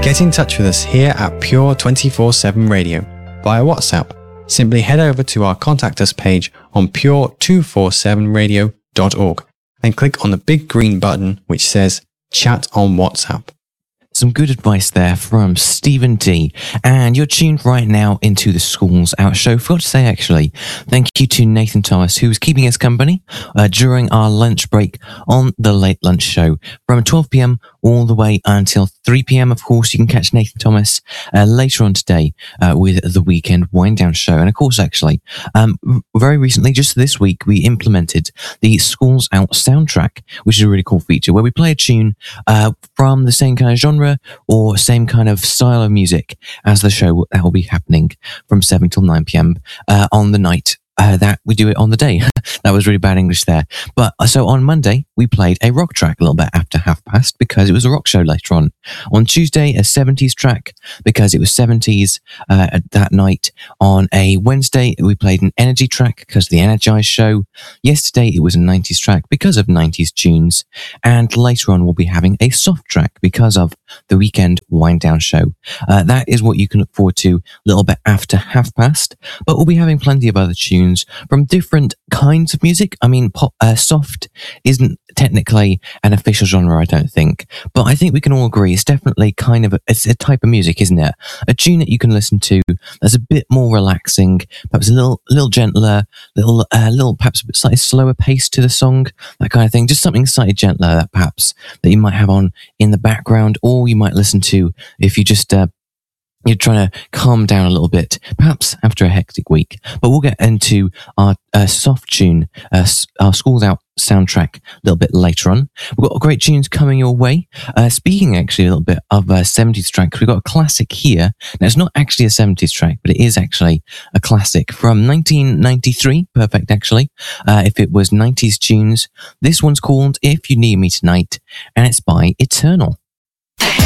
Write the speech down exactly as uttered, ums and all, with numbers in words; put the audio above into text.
Get in touch with us here at Pure twenty-four seven Radio via WhatsApp. Simply head over to our Contact Us page on pure two forty-seven radio dot org and click on the big green button which says Chat on WhatsApp. Some good advice there from Stephen D. And you're tuned right now into the Schools Out show. Forgot to say, actually, thank you to Nathan Thomas, who was keeping us company uh, during our lunch break on the Late Lunch Show from twelve p.m. all the way until three p.m. Of course, you can catch Nathan Thomas uh, later on today uh, with the Weekend Wind Down Show. And of course, actually, um, very recently, just this week, we implemented the Schools Out soundtrack, which is a really cool feature where we play a tune uh, from the same kind of genre or same kind of style of music as the show that will be happening from seven till nine p.m. Uh, on the night uh, that we do it on the day. That was really bad English there. But so on Monday, we played a rock track a little bit after half past because it was a rock show later on. On Tuesday, a seventies track because it was seventies uh, that night. On a Wednesday, we played an energy track because of the Energize show. Yesterday, it was a nineties track because of nineties tunes. And later on, we'll be having a soft track because of the Weekend Wind Down show. Uh, that is what you can look forward to a little bit after half past. But we'll be having plenty of other tunes from different kinds of music. I mean, pop, uh, soft isn't technically an official genre, I don't think, but I think we can all agree it's definitely kind of a, it's a type of music, isn't it? A tune that you can listen to that's a bit more relaxing, perhaps a little, little gentler, little, uh, little perhaps a bit slightly slower pace to the song, that kind of thing. Just something slightly gentler, that perhaps that you might have on in the background, or you might listen to if you just uh, you're trying to calm down a little bit, perhaps after a hectic week. But we'll get into our uh, soft tune, uh, our Schools Out soundtrack a little bit later on. We've got great tunes coming your way. Uh, speaking actually a little bit of uh, seventies tracks, we've got a classic here. Now, it's not actually a seventies track, but it is actually a classic from nineteen ninety-three. Perfect, actually. Uh, if it was nineties tunes, this one's called If You Need Me Tonight, and it's by Eternal.